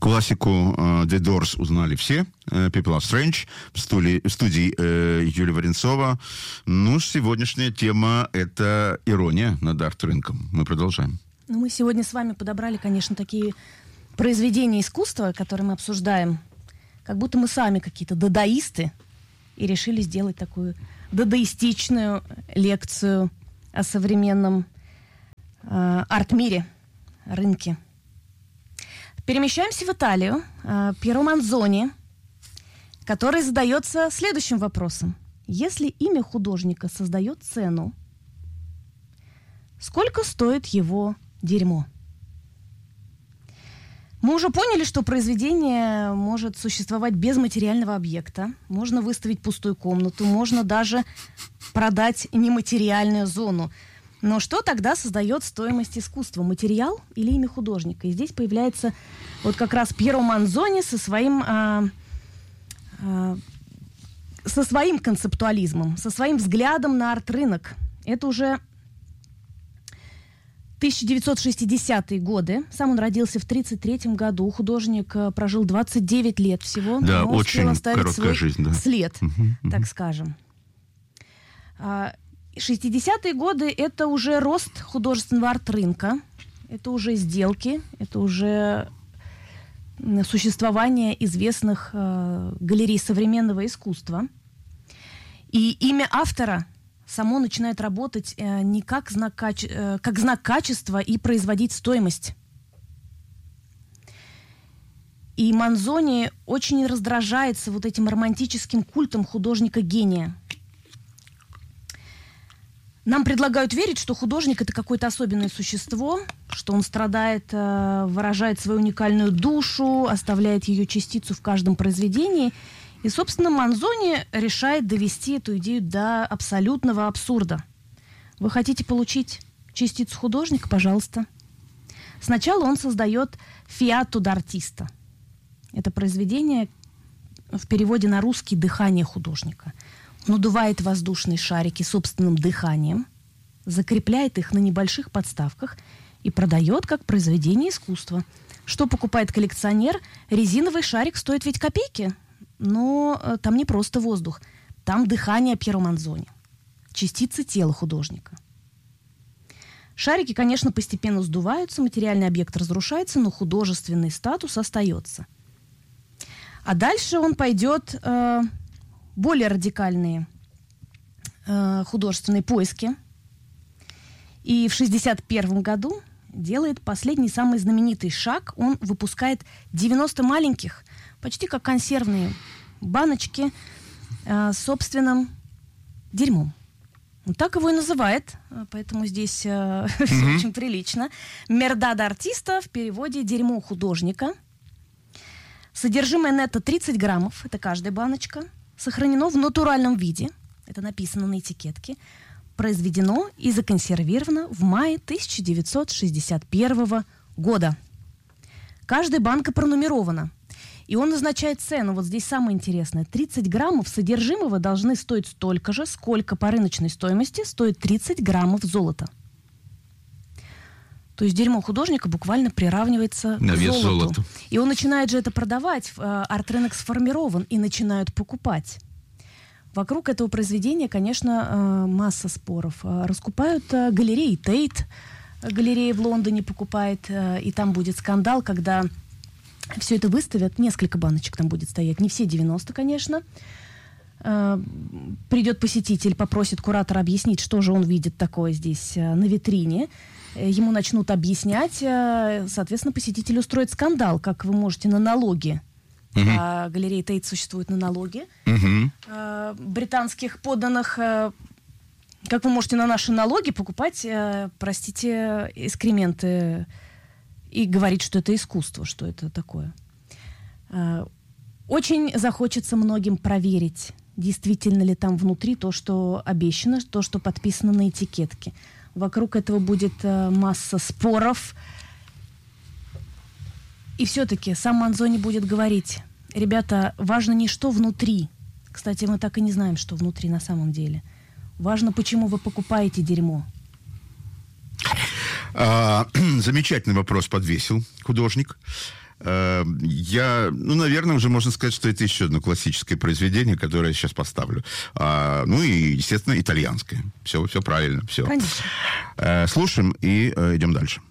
Классику The Doors узнали все. People Are Strange. В студии Юлия Варенцова. Ну, сегодняшняя тема — это ирония над арт-рынком. Мы продолжаем. Ну, мы сегодня с вами подобрали, конечно, такие произведения искусства, которые мы обсуждаем, как будто мы сами какие-то дадаисты, и решили сделать такую дадаистичную лекцию о современном арт-мире, рынке. Перемещаемся в Италию. Пьеро Манзони, который задается следующим вопросом. Если имя художника создает цену, сколько стоит его дерьмо? Мы уже поняли, что произведение может существовать без материального объекта. Можно выставить пустую комнату, можно даже продать нематериальную зону. Но что тогда создает стоимость искусства? Материал или имя художника? И здесь появляется вот как раз Пьеро Манзони со своим концептуализмом, со своим взглядом на арт-рынок. Это уже 1960-е годы. Сам он родился в 1933 году. Художник прожил 29 лет всего. Да, но очень успел оставить короткая свой жизнь, да. след, так скажем. 60-е годы — это уже рост художественного арт-рынка, это уже сделки, это уже существование известных галерей современного искусства. И имя автора само начинает работать не как знак качества и производить стоимость. И Манзони очень раздражается вот этим романтическим культом художника-гения. Нам предлагают верить, что художник — это какое-то особенное существо, что он страдает, выражает свою уникальную душу, оставляет ее частицу в каждом произведении. И, собственно, Манзони решает довести эту идею до абсолютного абсурда. Вы хотите получить частицу художника? Пожалуйста. Сначала он создает «Fiato d'artista». Это произведение в переводе на русский «Дыхание художника». Он надувает воздушные шарики собственным дыханием, закрепляет их на небольших подставках и продает как произведение искусства. Что покупает коллекционер? Резиновый шарик стоит ведь копейки, но там не просто воздух, там дыхание Пьеро Манзони, частицы тела художника. Шарики, конечно, постепенно сдуваются, материальный объект разрушается, но художественный статус остается. А дальше он пойдет более радикальные художественные поиски. И в 1961 году делает последний, самый знаменитый шаг. Он выпускает 90 маленьких, почти как консервные баночки с собственным дерьмом. Он так его и называет, поэтому здесь все очень прилично. «Мерда d'artista», в переводе «дерьмо художника». Содержимое нетто 30 граммов, это каждая баночка. Сохранено в натуральном виде, это написано на этикетке, произведено и законсервировано в мае 1961 года. Каждая банка пронумерована. И он назначает цену, вот здесь самое интересное, 30 граммов содержимого должны стоить столько же, сколько по рыночной стоимости стоит 30 граммов золота. То есть дерьмо художника буквально приравнивается к золоту. И он начинает же это продавать, арт-рынок сформирован, и начинают покупать. Вокруг этого произведения, конечно, масса споров. Раскупают галереи. Тейт галерея в Лондоне покупает, и там будет скандал, когда все это выставят, несколько баночек там будет стоять, не все 90, конечно. Придет посетитель, попросит куратора объяснить, что же он видит такое здесь на витрине. Ему начнут объяснять, соответственно, посетитель устроит скандал, как вы можете на налоги. Галерея Тейт существует на налоги британских подданных. Как вы можете на наши налоги покупать, простите, экскременты и говорить, что это искусство, что это такое. Очень захочется многим проверить, действительно ли там внутри то, что обещано, то, что подписано на этикетке. Вокруг этого будет масса споров. И все-таки сам Манзони будет говорить: ребята, важно не что внутри. Кстати, мы так и не знаем, что внутри на самом деле. Важно, почему вы покупаете дерьмо. Замечательный вопрос подвесил художник. наверное, уже можно сказать, что это еще одно классическое произведение, которое я сейчас поставлю. И, естественно, итальянское. Все правильно, все. Конечно. Слушаем и идем дальше.